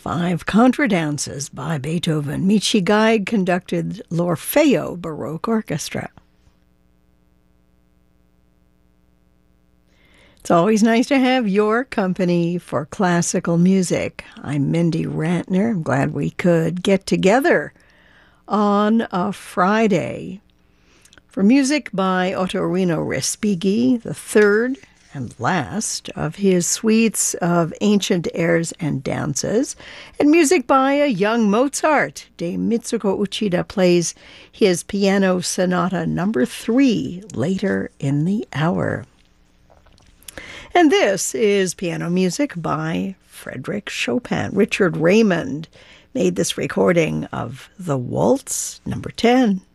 5 contradances by Beethoven. Michi Geig conducted l'Orfeo Baroque Orchestra. It's always nice to have your company for classical music. I'm Mindy Rantner. I'm glad we could get together on a Friday for music by Ottorino Respighi, the third and last of his suites of ancient airs and dances, and music by a young Mozart. Dame Mitsuko Uchida plays his Piano Sonata number 3 later in the hour. And this is piano music by Frédéric Chopin. Richard Raymond made this recording of the Waltz number 10.